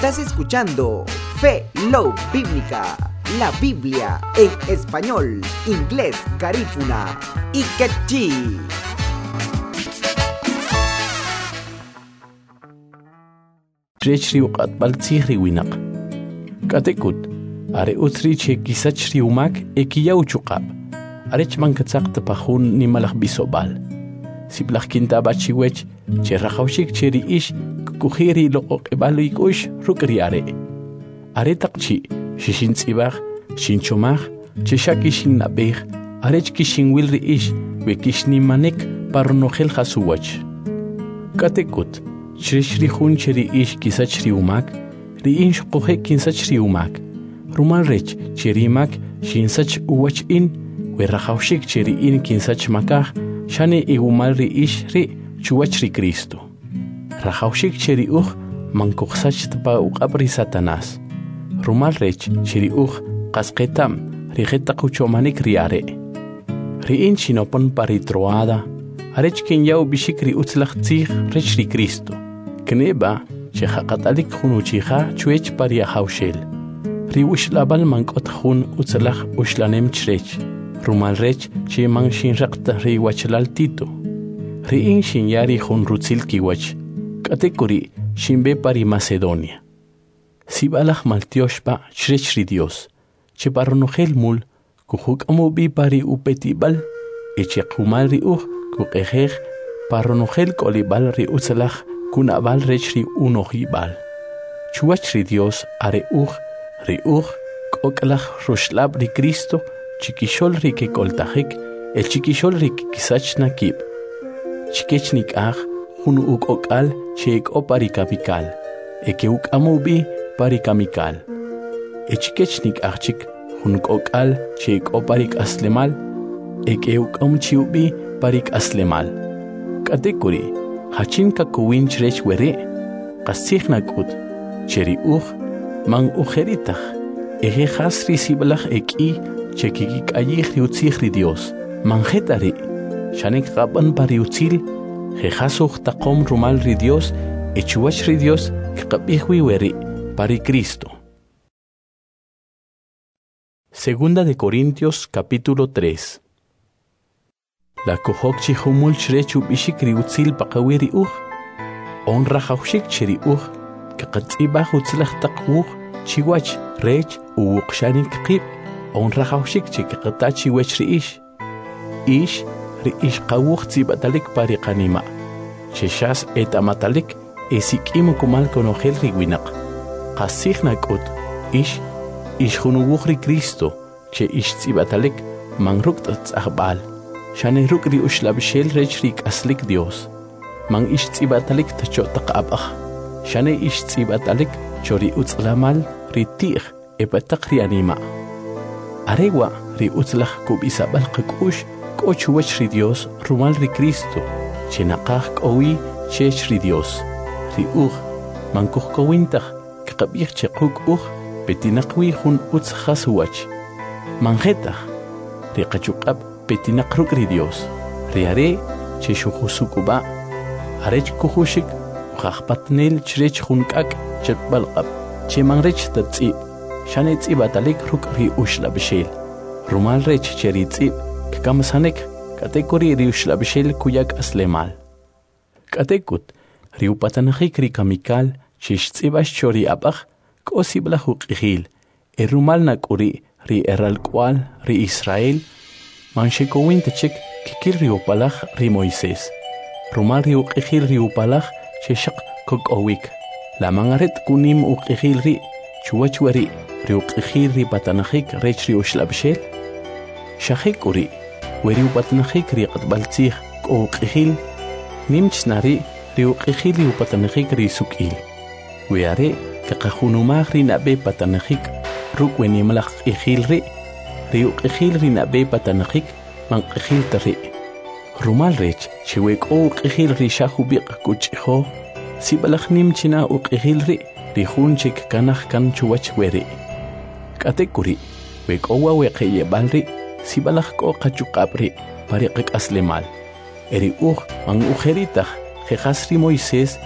Estás escuchando Fe Love Bíblica, la Biblia en español, inglés, garífuna y quechí. Trechri uqatbal tzihri winak. Katekut, are utri che kisachri umak ekiyau chukab. Arech mankatzak tapahun ni malak bisobal. Siblak kinta bachiwech, che rachawshik cheri ish, kukhiri loqok ebalu ikush rukri are. Are takchi, shishin tzibach, shinchomach, che shakishin nabech, arech kishin wilri ish, we kishni manek parnochel hasuwach. Katekut, Chri hun cheri ish kisachri umak, ri insh kohe kinsachri umak. Rumal rech cheri mak shinsach uwach in, we rachawshik cheri in kinsach makach, shane igumal ri ish ri chuwach ri Cristo. Rachawshik cheri mankuksach tpa uqabri Satanas. Rumal rech cheri kasketam ri geta kuchomanik ri are. Ri in shinopon paritroada, arech kin yau bishik ri utzlach tzich rech ri Cristo. Kneba, che haqatalik khunuchiha chuech paria haushel. Riush labal mankot khun utzalach ushlanem chrech. Rumal rech che mang shin raqta ri wachlal tito. Ri in shin yari khun rutzil kiwach. Katekuri shinbe pari Macedonia. Sibalach maltioshpa chrech ri Dios. Che parnogel mul kuhuk amubi pari upetibal. Eche kumal ri kukejej parnogel kolibal ri utzalach kunabal rechri unohibal. Chuachri Dios are ri koklach rushlab ri Cristo, chiquishol ri que coltajik, el chiquishol ri que kisach nakib. Chikechnik hun okal, cheek o parikapikal, eke amubi parikamikal. Chikechnik chik, hun okal, cheek o parik aslemal, eke chiubi parik aslemal. Katekuri, Hachin kakuwin chrech were, kasich nakut, cheri man ujeritach, eje hasri sibalach eki, chekikik ayich riutzich Dios, manjetari, shanek raban pariutzil, jehasuch takom rumal ri Dios, echuach ri Dios, kikabihwi were, pari Cristo. Segunda de Corintios capítulo 3. La kohok chihumul chrechu bishikri utzil pakawiri Honra haushik cheri kakatsiba utzilach takwuch, chiwach, rech, uwukshanik kip. Honra haushik chikakatachi wech riish. Ish, riish kawuch tsibatalik parikanima. Cheshas etamatalik, esikimu kumal konogel riwinak. Kasihnak ish hunuwuch ri Cristo, che ish tsibatalik, mangruktat ahbal. Shane rukri ushlabshel rechrik aslik Dios. Man ish tsibatalik tacho taqabach. Shane ish tsibatalik chori utzlamal ritih epatak rianima. Arewa ri utzlach kubisabal qakush kochuwach ri Dios rumal ri Cristo. Chenaqach kowi chech ri Dios. Ri man kuhkawintach kakabich chekuk petinakwi hun utzkhasuwach. Manjetach ri qachukab petinakruk ri Dios. Riare che shuhusukuba. Arech kuhushik ukhapatnel chrech hunkak chekbalqab. Che mangrech tatsi. Shane tsibatalik ruk ri ushlabshel. Rumal rech cheritsi kkamsanek katekuri ri ushlabshel kuyak aslemal. Katekut ri upatanakik ri kamikal chishtsibash chori abach kosibla huqihil. Rumal nakuri ri eralkwal ri Israel. Manshekowin techik kikil riupalach ri Moisés. Rumal ri uqihil ri upalach cheshak kokowik. La mangaret kunim uqihil ri chuachwari ri uqihil ri patanajik rech ri ushlabshel. Shahik uri weri upatanajik ri qatbaltzih uqihil nimchnari ri uqihil ri upatanajik ri sukil. Weare kakahunumag ri nabe patanajik rukweni malach ihil ri Riuk ejil rinabe patanakik man ejil tari. Rumal rech chiwek ejil ri shahubiq kuchiho. Sibalach nim china ejil ri hunchik kanach kan chuwach weri. Katekuri wek owa weke yebalri sibalach ko kachukabri pariqik aslemal. Eri man ujeritach jehasri Moisés